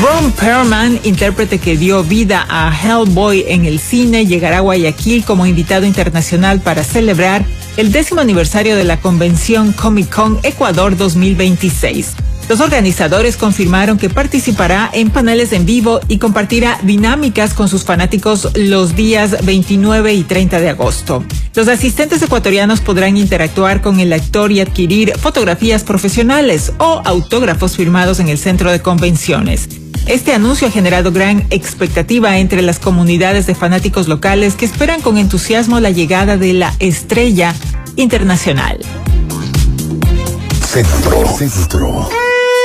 Ron Perlman, intérprete que dio vida a Hellboy en el cine, llegará a Guayaquil como invitado internacional para celebrar el 10º aniversario de la convención Comic Con Ecuador 2026. Los organizadores confirmaron que participará en paneles en vivo y compartirá dinámicas con sus fanáticos los días 29 y 30 de agosto. Los asistentes ecuatorianos podrán interactuar con el actor y adquirir fotografías profesionales o autógrafos firmados en el centro de convenciones. Este anuncio ha generado gran expectativa entre las comunidades de fanáticos locales que esperan con entusiasmo la llegada de la estrella internacional. Centro.